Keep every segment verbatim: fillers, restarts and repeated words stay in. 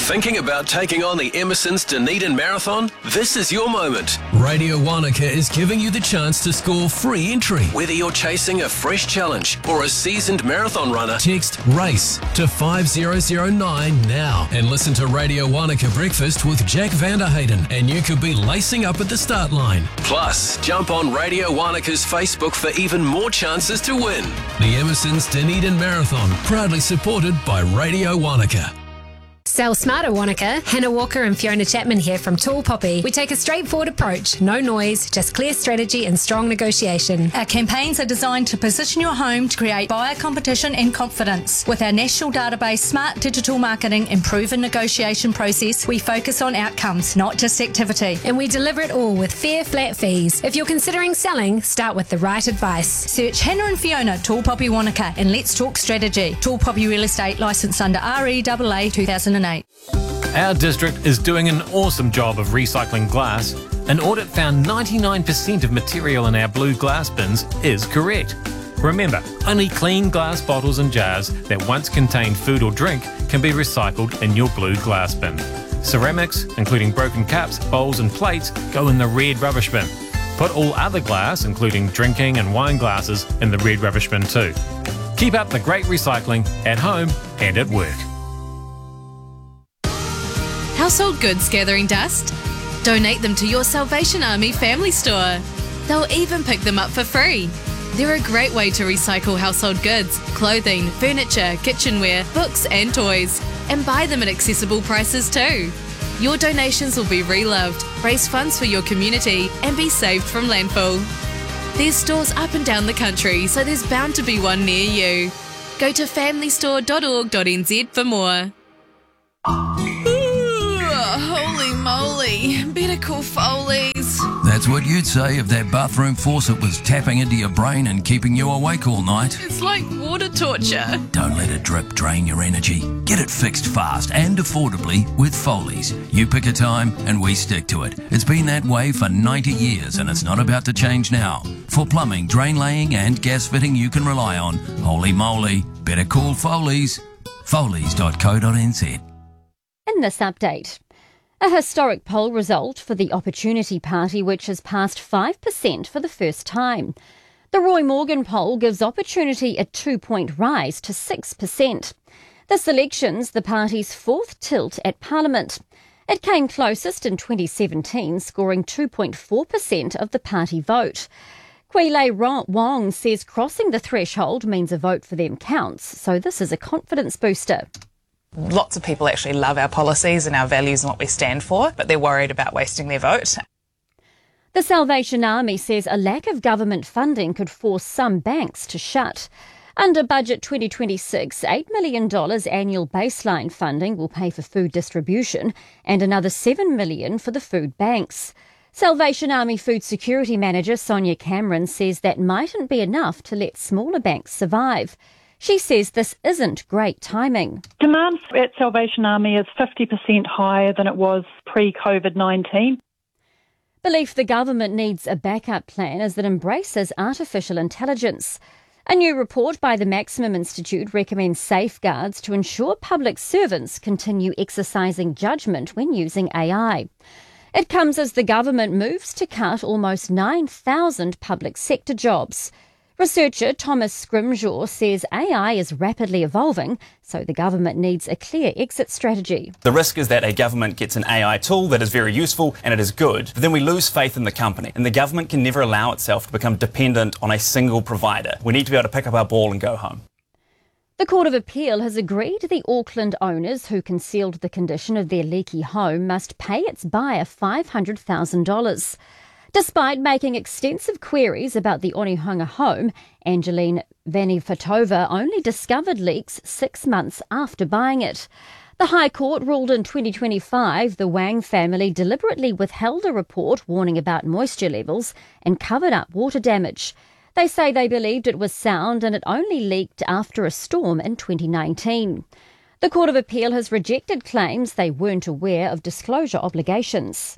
Thinking about taking on the Emerson's Dunedin Marathon? This is your moment. Radio Wanaka is giving you the chance to score free entry. Whether you're chasing a fresh challenge or a seasoned marathon runner, Text RACE to five zero zero nine now and listen to Radio Wanaka Breakfast with Jack Vanderhayden and you could be lacing up at the start line. Plus, jump on Radio Wanaka's Facebook for even more chances to win. The Emerson's Dunedin Marathon, proudly supported by Radio Wanaka. Sell smarter, Wanaka. Hannah Walker and Fiona Chapman here from Tall Poppy. We take a straightforward approach, no noise, just clear strategy and strong negotiation. Our campaigns are designed to position your home to create buyer competition and confidence. With our national database, smart digital marketing and proven negotiation process, we focus on outcomes, not just activity. And we deliver it all with fair, flat fees. If you're considering selling, start with the right advice. Search Hannah and Fiona, Tall Poppy Wanaka, and let's talk strategy. Tall Poppy Real Estate, licensed under R E A A two thousand eight. Our district is doing an awesome job of recycling glass. An audit found ninety-nine percent of material in our blue glass bins is correct. Remember, only clean glass bottles and jars that once contained food or drink can be recycled in your blue glass bin. Ceramics, including broken cups, bowls and plates, go in the red rubbish bin. Put all other glass, including drinking and wine glasses, in the red rubbish bin too. Keep up the great recycling at home and at work. Household goods gathering dust? Donate them to your Salvation Army family store. They'll even pick them up for free. They're a great way to recycle household goods, clothing, furniture, kitchenware, books and toys, and buy them at accessible prices too. Your donations will be reloved, raise funds for your community, and be saved from landfill. There's stores up and down the country, so there's bound to be one near you. Go to family store dot org dot n z for more. Holy moly, better call Foley's. That's what you'd say if that bathroom faucet was tapping into your brain and keeping you awake all night. It's like water torture. Don't let it drip drain your energy. Get it fixed fast and affordably with Foley's. You pick a time and we stick to it. It's been that way for ninety years and it's not about to change now. For plumbing, drain laying and gas fitting you can rely on. Holy moly, better call Foley's. Foleys dot co dot n z. In this update, a historic poll result for the Opportunity Party, which has passed five percent for the first time. The Roy Morgan poll gives Opportunity a two-point rise to six percent. This election's the party's fourth tilt at Parliament. It came closest in twenty seventeen, scoring two point four percent of the party vote. Kwile Wong says crossing the threshold means a vote for them counts, so this is a confidence booster. Lots of people actually love our policies and our values and what we stand for, but they're worried about wasting their vote. The Salvation Army says a lack of government funding could force some banks to shut. Under Budget twenty twenty-six, eight million dollars annual baseline funding will pay for food distribution and another seven million dollars for the food banks. Salvation Army Food Security Manager Sonia Cameron says that mightn't be enough to let smaller banks survive. She says this isn't great timing. Demand at Salvation Army is fifty percent higher than it was pre-COVID nineteen. Belief the government needs a backup plan is that embraces artificial intelligence. A new report by the Maximum Institute recommends safeguards to ensure public servants continue exercising judgment when using A I. It comes as the government moves to cut almost nine thousand public sector jobs. Researcher Thomas Scrimshaw says A I is rapidly evolving, so the government needs a clear exit strategy. The risk is that a government gets an A I tool that is very useful and it is good, but then we lose faith in the company, and the government can never allow itself to become dependent on a single provider. We need to be able to pick up our ball and go home. The Court of Appeal has agreed the Auckland owners who concealed the condition of their leaky home must pay its buyer five hundred thousand dollars. Despite making extensive queries about the Onehunga home, Angeline Vanifatova only discovered leaks six months after buying it. The High Court ruled in twenty twenty-five the Wang family deliberately withheld a report warning about moisture levels and covered up water damage. They say they believed it was sound and it only leaked after a storm in twenty nineteen. The Court of Appeal has rejected claims they weren't aware of disclosure obligations.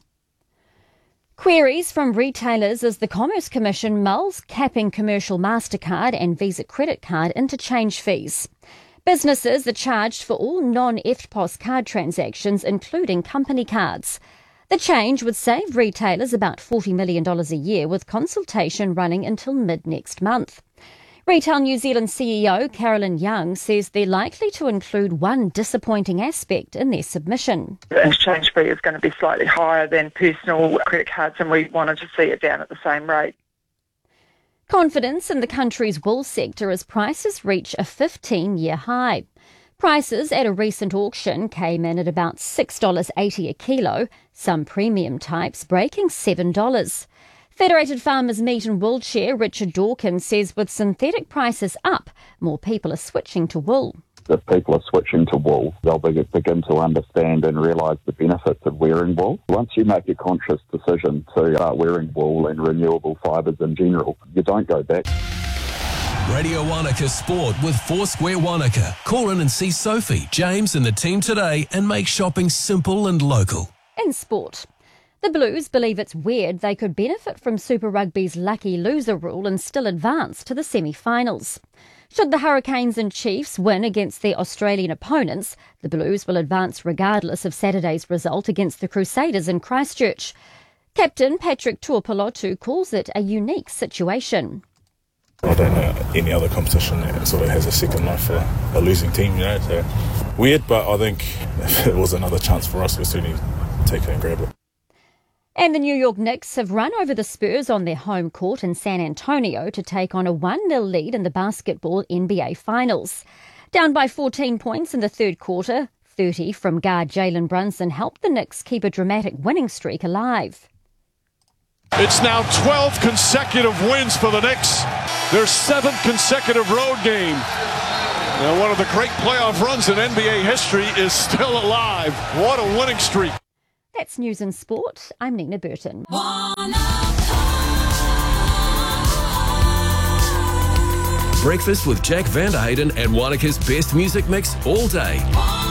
Queries from retailers as the Commerce Commission mulls capping commercial MasterCard and Visa credit card interchange fees. Businesses are charged for all non-E F T P O S card transactions, including company cards. The change would save retailers about forty million dollars a year, with consultation running until mid-next month. Retail New Zealand C E O Carolyn Young says they're likely to include one disappointing aspect in their submission. The interchange fee is going to be slightly higher than personal credit cards, and we wanted to see it down at the same rate. Confidence in the country's wool sector as prices reach a fifteen-year high. Prices at a recent auction came in at about six dollars eighty a kilo, some premium types breaking seven dollars. Federated Farmers Meat and Wool Chair Richard Dawkins says with synthetic prices up, more people are switching to wool. If people are switching to wool, they'll begin to understand and realise the benefits of wearing wool. Once you make a conscious decision to start wearing wool and renewable fibres in general, you don't go back. Radio Wanaka Sport with Foursquare Wanaka. Call in and see Sophie, James and the team today and make shopping simple and local. In sport, the Blues believe it's weird they could benefit from Super Rugby's lucky loser rule and still advance to the semi-finals. Should the Hurricanes and Chiefs win against their Australian opponents, the Blues will advance regardless of Saturday's result against the Crusaders in Christchurch. Captain Patrick Tuipulotu calls it a unique situation. I don't know any other competition that sort of has a second life for a losing team, you know. So weird, but I think if it was another chance for us, we'd certainly take it and grab it. And the New York Knicks have run over the Spurs on their home court in San Antonio to take on a one nil lead in the basketball N B A Finals. Down by fourteen points in the third quarter, thirty from guard Jalen Brunson helped the Knicks keep a dramatic winning streak alive. It's now twelve consecutive wins for the Knicks. Their seventh consecutive road game. And one of the great playoff runs in N B A history is still alive. What a winning streak. That's News and Sport. I'm Nina Burton. Breakfast with Jack Vanderhayden and Wanaka's best music mix all day.